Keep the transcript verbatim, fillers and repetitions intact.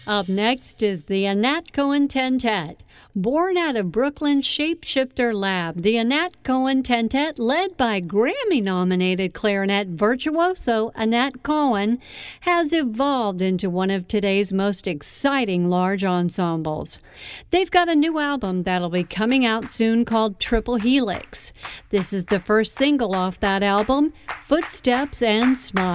Up next is the Anat Cohen Tentet. Born out of Brooklyn's Shapeshifter Lab, the Anat Cohen Tentet, led by Grammy-nominated clarinet virtuoso Anat Cohen, has evolved into one of today's most exciting large ensembles. They've got a new album that'll be coming out soon called Triple Helix. This is the first single off that album, Footsteps and Smiles.